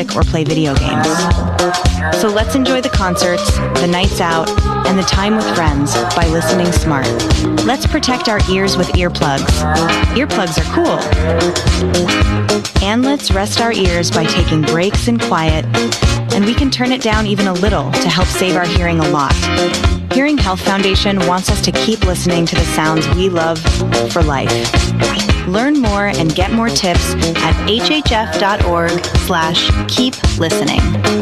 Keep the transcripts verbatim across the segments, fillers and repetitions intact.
or play video games. So let's enjoy the concerts, the nights out, and the time with friends by listening smart. Let's protect our ears with earplugs. Earplugs are cool. And let's rest our ears by taking breaks in quiet, and we can turn it down even a little to help save our hearing a lot. Hearing Health Foundation wants us to keep listening to the sounds we love for life. Learn more and get more tips at hhf.org slash keep listening.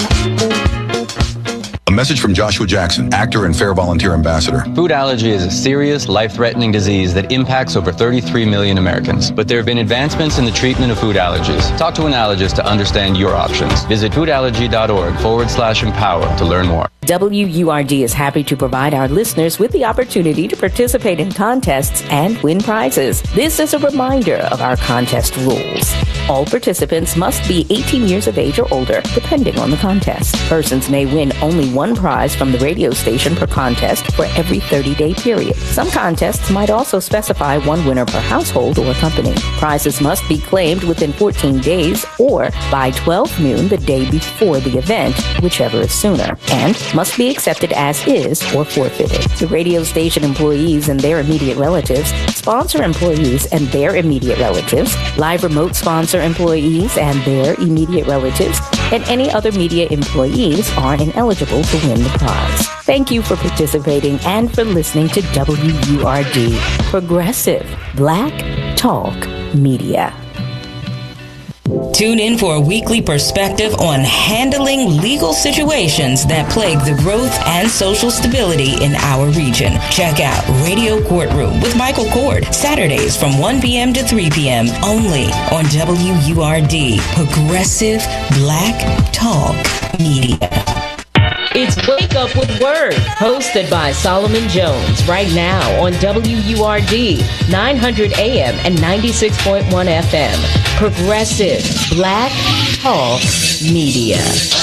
A message from Joshua Jackson, actor and Fair Volunteer Ambassador. Food allergy is a serious, life-threatening disease that impacts over thirty-three million Americans. But there have been advancements in the treatment of food allergies. Talk to an allergist to understand your options. Visit foodallergy.org forward slash empower to learn more. W U R D is happy to provide our listeners with the opportunity to participate in contests and win prizes. This is a reminder of our contest rules. All participants must be eighteen years of age or older, depending on the contest. Persons may win only one prize from the radio station per contest for every thirty-day period. Some contests might also specify one winner per household or company. Prizes must be claimed within fourteen days or by twelve noon the day before the event, whichever is sooner, and must be accepted as is or forfeited. The radio station employees and their immediate relatives, sponsor employees and their immediate relatives, live remote sponsor employees and their immediate relatives, and any other media employees are ineligible to win the prize. Thank you for participating and for listening to W U R D, Progressive Black Talk Media. Tune in for a weekly perspective on handling legal situations that plague the growth and social stability in our region. Check out Radio Courtroom with Michael Cord, Saturdays from one p.m. to three p.m. only on W U R D, Progressive Black Talk Media. It's Wake Up with Word, hosted by Solomon Jones, right now on W U R D, nine hundred A M and ninety-six point one F M. Progressive Black Talk Media.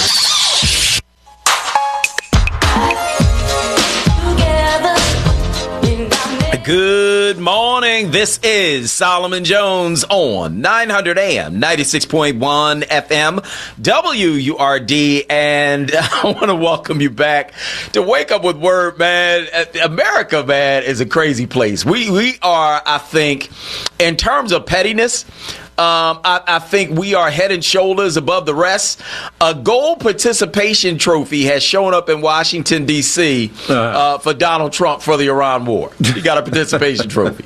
Good morning. This is Solomon Jones on nine hundred A M, ninety-six point one F M, W U R D, and I want to welcome you back to Wake Up with Word, man. America, man, is a crazy place. We we are, I think, in terms of pettiness, Um, I, I think we are head and shoulders above the rest. A gold participation trophy has shown up in Washington, D C uh, for Donald Trump for the Iran war. He got a participation trophy.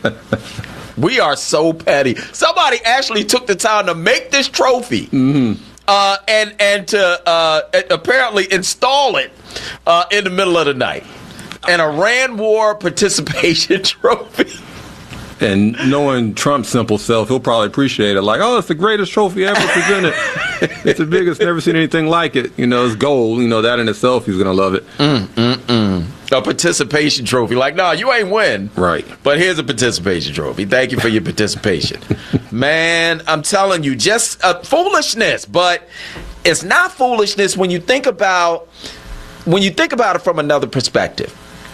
We are so petty. Somebody actually took the time to make this trophy mm-hmm. uh, and, and to uh, apparently install it uh, in the middle of the night. An Iran war participation trophy. And knowing Trump's simple self, he'll probably appreciate it. Like, oh, it's the greatest trophy ever presented. It's the biggest, never seen anything like it. You know, it's gold. You know, that in itself, he's going to love it. Mm, mm, mm. A participation trophy. Like, no, you ain't win. Right. But here's a participation trophy. Thank you for your participation. Man, I'm telling you, just uh, foolishness. But it's not foolishness when you think about when you think about it from another perspective.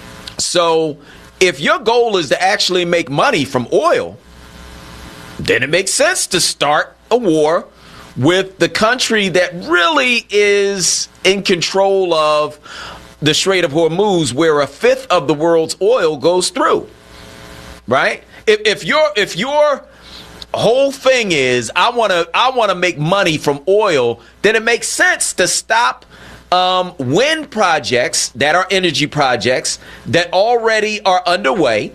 So if your goal is to actually make money from oil, then it makes sense to start a war with the country that really is in control of the Strait of Hormuz, where a fifth of the world's oil goes through. Right? If, if your if your whole thing is I want to I want to make money from oil, then it makes sense to stop Um, wind projects that are energy projects that already are underway.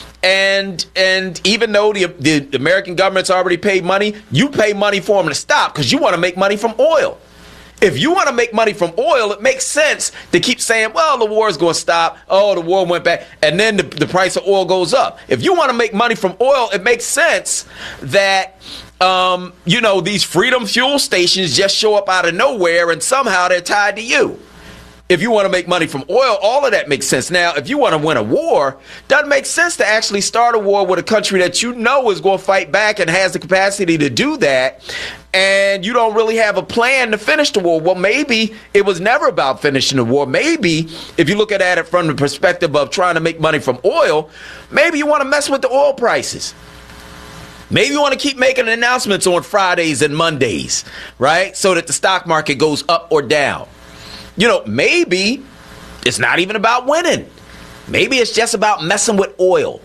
And and even though the, the American government's already paid money, you pay money for them to stop because you want to make money from oil. If you want to make money from oil, it makes sense to keep saying, well, the war is going to stop. Oh, the war went back. And then the, the price of oil goes up. If you want to make money from oil, it makes sense that Um, you know, these freedom fuel stations just show up out of nowhere and somehow they're tied to you. If you want to make money from oil, all of that makes sense. Now, if you want to win a war, doesn't make sense to actually start a war with a country that you know is going to fight back and has the capacity to do that, and you don't really have a plan to finish the war. Well, maybe it was never about finishing the war. Maybe if you look at it from the perspective of trying to make money from oil, maybe you want to mess with the oil prices. Maybe you want to keep making announcements on Fridays and Mondays, right? So that the stock market goes up or down. You know, maybe it's not even about winning. Maybe it's just about messing with oil.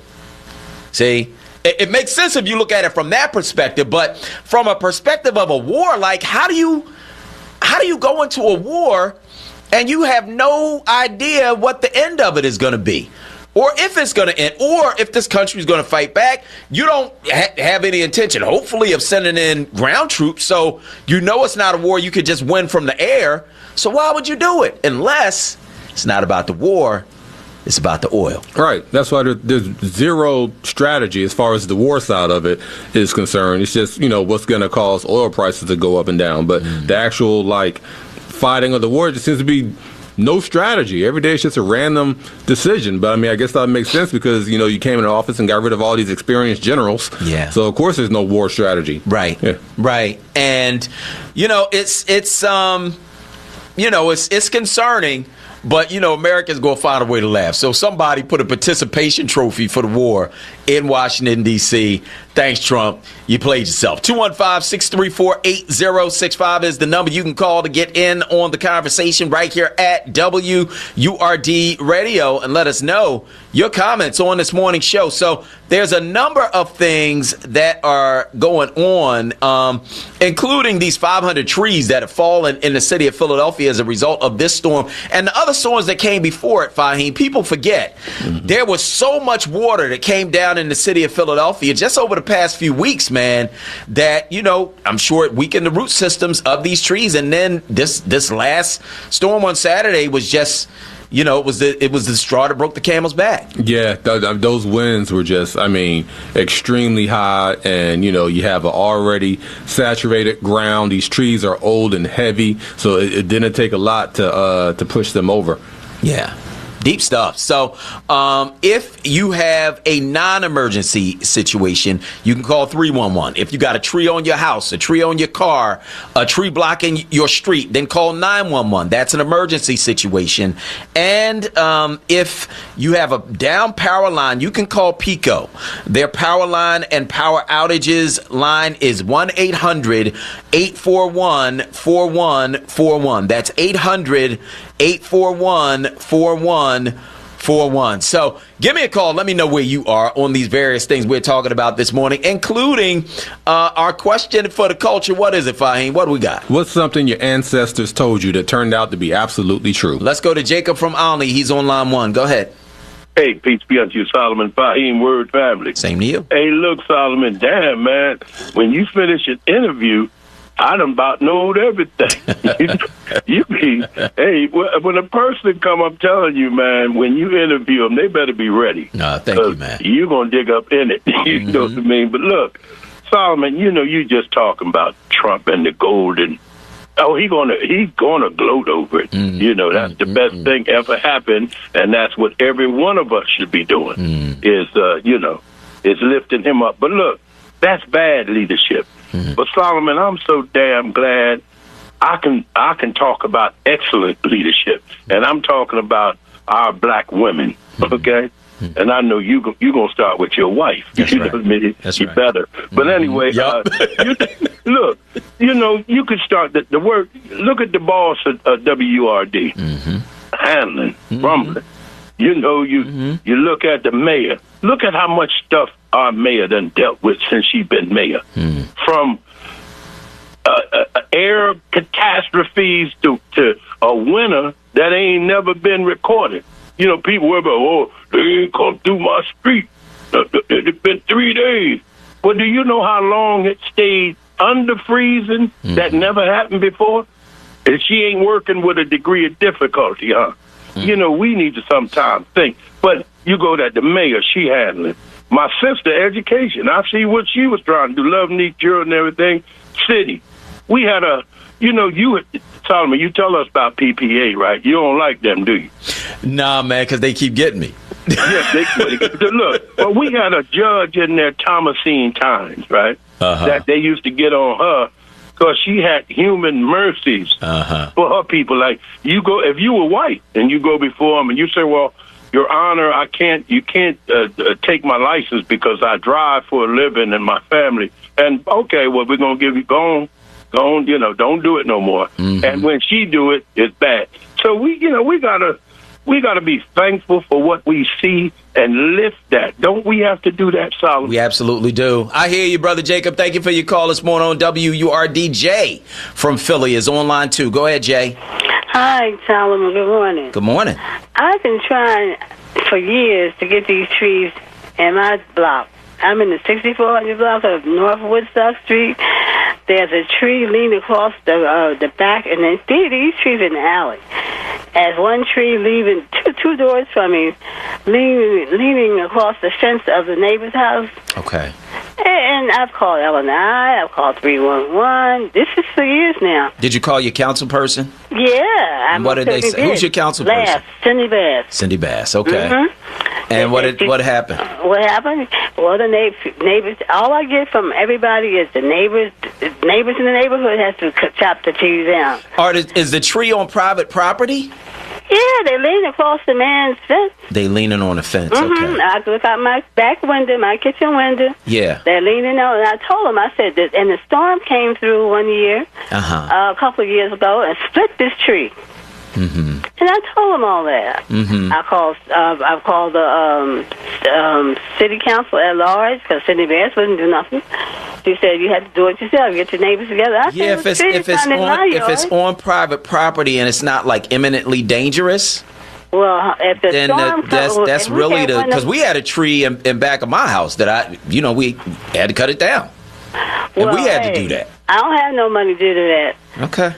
See, it, it makes sense if you look at it from that perspective, but from a perspective of a war, like how do you, how do you go into a war and you have no idea what the end of it is going to be? Or if it's going to end, or if this country is going to fight back, you don't ha- have any intention, hopefully, of sending in ground troops. So you know it's not a war you could just win from the air. So why would you do it? Unless it's not about the war, it's about the oil. Right. That's why there, there's zero strategy as far as the war side of it is concerned. It's just, you know, what's going to cause oil prices to go up and down. But mm. the actual, like, fighting of the war just seems to be no strategy. Every day it's just a random decision. But, I mean, I guess that makes sense because, you know, you came into office and got rid of all these experienced generals. Yeah. So, of course, there's no war strategy. Right. Yeah. Right. And, you know, it's, it's um, you know, it's it's concerning. But, you know, Americans going to find a way to laugh. So somebody put a participation trophy for the war in Washington, D C Thanks, Trump. You played yourself. two one five, six three four, eight zero six five is the number you can call to get in on the conversation right here at W U R D Radio and let us know your comments on this morning's show. So there's a number of things that are going on, um, including these five hundred trees that have fallen in the city of Philadelphia as a result of this storm and the other storms that came before it, Fahim. People forget mm-hmm. there was so much water that came down in the city of Philadelphia just over the past few weeks, man, that, you know, I'm sure it weakened the root systems of these trees. And then this this last storm on Saturday was just, you know, it was the it was the straw that broke the camel's back. Yeah, th- those winds were just, I mean, extremely high. And, you know, you have an already saturated ground. These trees are old and heavy. So it, it didn't take a lot to uh, to push them over. Yeah. Deep stuff. So um, if you have a non-emergency situation, you can call three one one. If you got a tree on your house, a tree on your car, a tree blocking your street, then call nine one one. That's an emergency situation. And um, if you have a down power line, you can call PECO. Their power line and power outages line is one eight hundred, eight four one, four one four one. That's eight hundred, eight four one, four one four one. So give me a call. Let me know where you are on these various things we're talking about this morning, including uh, our question for the culture. What is it, Fahim? What do we got? What's something your ancestors told you that turned out to be absolutely true? Let's go to Jacob from Olney. He's on line one. Go ahead. Hey, peace be unto you, Solomon, Fahim, Word family. Same to you. Hey, look, Solomon, damn, man, when you finish an interview, I done about knowed everything. you be, hey, when a person come up telling you, man, when you interview them, they better be ready. No, thank you, man. You're going to dig up in it. you mm-hmm. know what I mean? But look, Solomon, you know, you just talking about Trump and the golden. Oh, he gonna he's gonna gloat over it. Mm-hmm. You know, that's mm-hmm. the best thing ever happened, and that's what every one of us should be doing. Mm-hmm. Is uh, you know, is lifting him up. But look, that's bad leadership. Mm-hmm. But Solomon, I'm so damn glad I can I can talk about excellent leadership, and I'm talking about our black women. Mm-hmm. Okay. Mm-hmm. And I know you you're going to start with your wife. That's you right. know what I mean? That's you right. better. But mm-hmm. anyway, yep. uh, you, look, you know, you could start the, the work. Look at the boss at uh, W R D, mm-hmm. handling, mm-hmm. rumbling. You know, you mm-hmm. you look at the mayor. Look at how much stuff our mayor done dealt with since she been mayor. Mm-hmm. From uh, uh, air catastrophes to, to a winter that ain't never been recorded. You know, people were about, oh, they ain't come through my street. It's been three days. Well, do you know how long it stayed under freezing? Mm-hmm. That never happened before? And she ain't working with a degree of difficulty, huh? Mm-hmm. You know, we need to sometimes think. But you go that the mayor, she handling. My sister, education. I see what she was trying to do. Love, Neat, children, and everything. City. We had a, you know, you, Solomon, you tell us about P P A, right? You don't like them, do you? Nah, man, because they keep getting me. Yes, they look. Well, we had a judge in there, Thomasine Times, right? Uh-huh. That they used to get on her because she had human mercies uh-huh. for her people. Like you go, if you were white and you go before them and you say, "Well, Your Honor, I can't. You can't uh, uh, take my license because I drive for a living and my family. And okay, well, we're gonna give you go on, go on. You know, don't do it no more. Mm-hmm. And when she do it, it's bad. So we, you know, we gotta, we gotta be thankful for what we see and lift that. Don't we have to do that, Solomon? We absolutely do. I hear you, Brother Jacob. Thank you for your call this morning on W U R D. Jay from Philly is online too. Go ahead, Jay. Hi, Solomon. Good morning. Good morning. I've been trying for years to get these trees in my block. I'm in the sixty-four hundred block of North Woodstock Street. There's a tree leaning across the uh, the back, and then these trees in the alley. As one tree leaving two, two doors from me, leaning, leaning across the fence of the neighbor's house. Okay. And I've called L N I, I've called three one one. This is for years now. Did you call your council person? Yeah. And what did they say? Who's your council Bass, person? Cindy Bass. Cindy Bass, okay. Mm-hmm. And what did, what happened? What happened? Well, the neighbors, neighbors, all I get from everybody is the neighbors, the neighbors in the neighborhood has to chop the trees down. Or is, is the tree on private property? Yeah, they lean across the man's fence. They leaning on the fence, mm-hmm. okay. I look out my back window, my kitchen window. Yeah. They're leaning on, and I told them, I said, that, and the storm came through one year, uh-huh. uh, a couple of years ago, and split this tree. Mm-hmm. And I told them all that. Mm-hmm. I called. Uh, I called the um, um, city council at large because Cindy Bass wouldn't do nothing. She said you had to do it yourself. Get your neighbors together. I yeah, said, if it's if it's on if it's on private property and it's not like imminently dangerous. Well, if the then storm the, that's comes, that's really the because we had a tree in, in back of my house that I you know we had to cut it down, well, and we had hey, to do that. I don't have no money to do that. Okay.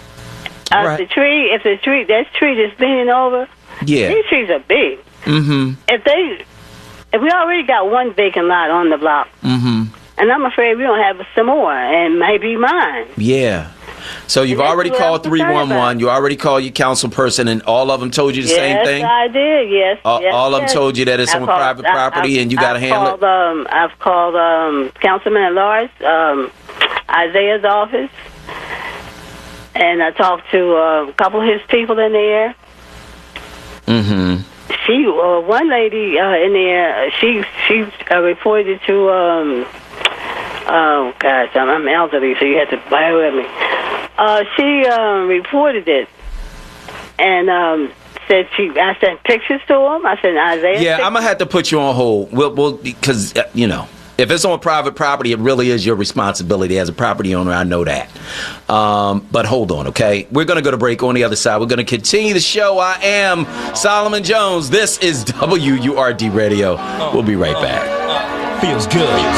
Uh, right. The tree, if the tree, that tree that's leaning over, yeah, these trees are big. Mm-hmm. If they, if we already got one vacant lot on the block, mm-hmm. and I'm afraid we don't have some more, and maybe mine. Yeah. So you've already called three one one. You already called your council person, and all of them told you the yes, same thing? Yes, I did, yes. All, yes, all of them yes. told you that it's I've on called, private property I, and you got to handle called, it? Um, I've called um, Councilman at large, um, Isaiah's office, and I talked to uh, a couple of his people in there. Mm-hmm. She, uh, one lady uh, in there, she she uh, reported to, um, oh gosh, I'm, I'm elderly, so you have to bear with me. Uh, she um, reported it and um, said she. I sent pictures to him. I sent Isaiah. Yeah, pictures. I'm gonna have to put you on hold. We'll, we'll because uh, you know. If it's on private property, it really is your responsibility as a property owner. I know that. Um, but hold on, okay? We're going to go to break on the other side. We're going to continue the show. I am Solomon Jones. This is W U R D Radio. We'll be right back. Feels good.